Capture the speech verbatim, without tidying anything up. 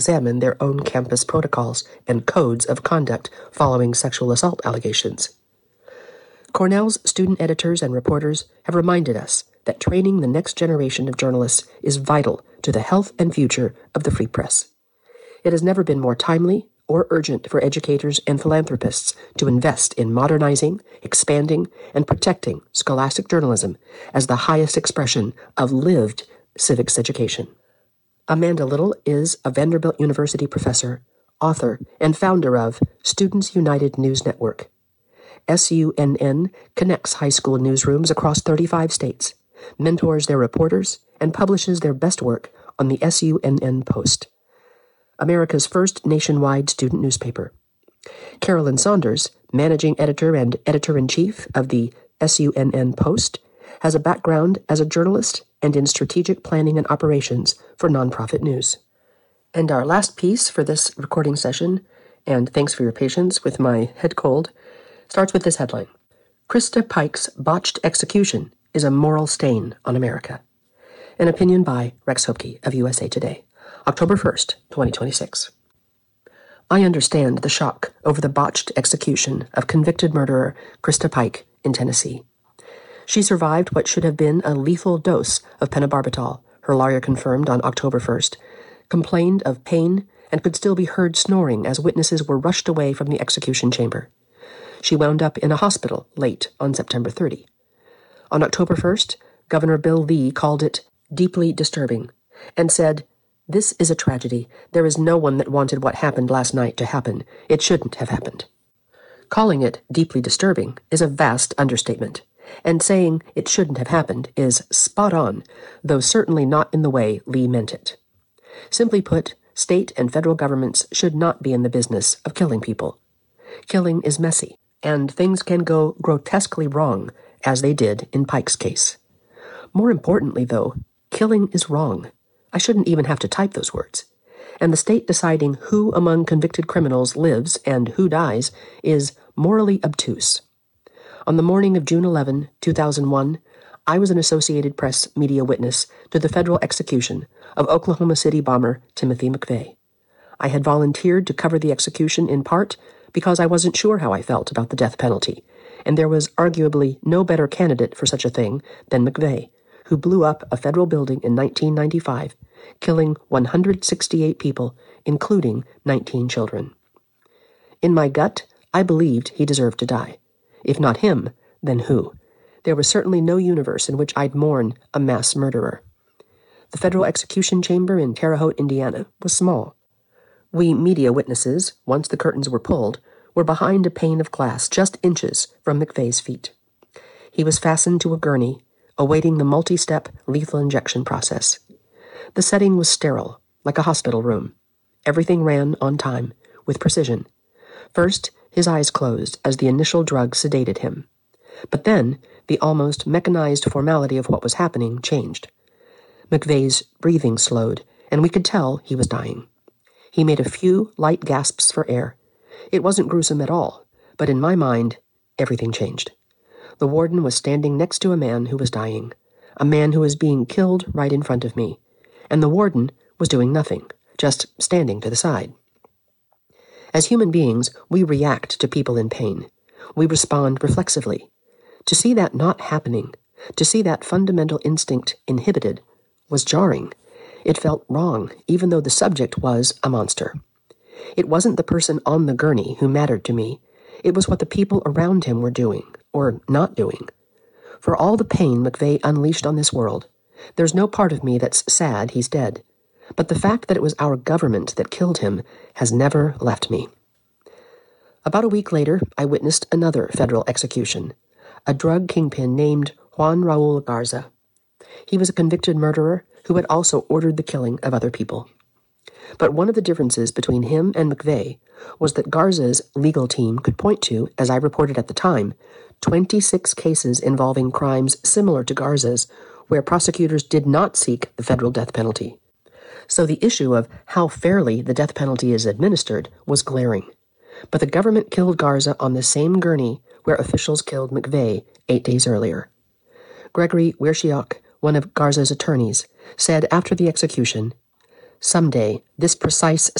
examine their own campus protocols and codes of conduct following sexual assault allegations. Cornell's student editors and reporters have reminded us that training the next generation of journalists is vital to the health and future of the free press. It has never been more timely or urgent for educators and philanthropists to invest in modernizing, expanding, and protecting scholastic journalism as the highest expression of lived civics education. Amanda Little is a Vanderbilt University professor, author, and founder of Students United News Network. S U N N connects high school newsrooms across thirty-five states, mentors their reporters, and publishes their best work on the S U N N Post, America's first nationwide student newspaper. Carolyn Saunders, managing editor and editor-in-chief of the S U N N Post, has a background as a journalist and in strategic planning and operations for nonprofit news. And our last piece for this recording session, and thanks for your patience with my head cold, starts with this headline: Krista Pike's botched execution is a moral stain on America. An opinion by Rex Hopke of U S A Today, October first, twenty twenty-six. I understand the shock over the botched execution of convicted murderer Krista Pike in Tennessee. She survived what should have been a lethal dose of pentobarbital, her lawyer confirmed on October first, complained of pain, and could still be heard snoring as witnesses were rushed away from the execution chamber. She wound up in a hospital late on September thirtieth. On October first, Governor Bill Lee called it deeply disturbing and said, "This is a tragedy. There is no one that wanted what happened last night to happen. It shouldn't have happened." Calling it deeply disturbing is a vast understatement, and saying it shouldn't have happened is spot on, though certainly not in the way Lee meant it. Simply put, state and federal governments should not be in the business of killing people. Killing is messy, and things can go grotesquely wrong, as they did in Pike's case. More importantly, though, killing is wrong. I shouldn't even have to type those words. And the state deciding who among convicted criminals lives and who dies is morally obtuse. On the morning of June eleventh, two thousand one, I was an Associated Press media witness to the federal execution of Oklahoma City bomber Timothy McVeigh. I had volunteered to cover the execution in part because I wasn't sure how I felt about the death penalty, and there was arguably no better candidate for such a thing than McVeigh, who blew up a federal building in nineteen ninety-five, killing one hundred sixty-eight people, including nineteen children. In my gut, I believed he deserved to die. If not him, then who? There was certainly no universe in which I'd mourn a mass murderer. The federal execution chamber in Terre Haute, Indiana, was small. We media witnesses, once the curtains were pulled, were behind a pane of glass just inches from McVeigh's feet. He was fastened to a gurney, awaiting the multi-step lethal injection process. The setting was sterile, like a hospital room. Everything ran on time, with precision. First, his eyes closed as the initial drug sedated him. But then, the almost mechanized formality of what was happening changed. McVeigh's breathing slowed, and we could tell he was dying. He made a few light gasps for air. It wasn't gruesome at all, but in my mind, everything changed. The warden was standing next to a man who was dying, a man who was being killed right in front of me, and the warden was doing nothing, just standing to the side. As human beings, we react to people in pain. We respond reflexively. To see that not happening, to see that fundamental instinct inhibited, was jarring. It felt wrong, even though the subject was a monster. It wasn't the person on the gurney who mattered to me. It was what the people around him were doing, or not doing. For all the pain McVeigh unleashed on this world, there's no part of me that's sad he's dead. But the fact that it was our government that killed him has never left me. About a week later, I witnessed another federal execution, a drug kingpin named Juan Raul Garza. He was a convicted murderer who had also ordered the killing of other people. But one of the differences between him and McVeigh was that Garza's legal team could point to, as I reported at the time, twenty-six cases involving crimes similar to Garza's, where prosecutors did not seek the federal death penalty. So the issue of how fairly the death penalty is administered was glaring. But the government killed Garza on the same gurney where officials killed McVeigh eight days earlier. Gregory Wierschiok, one of Garza's attorneys, said after the execution, Someday, this precise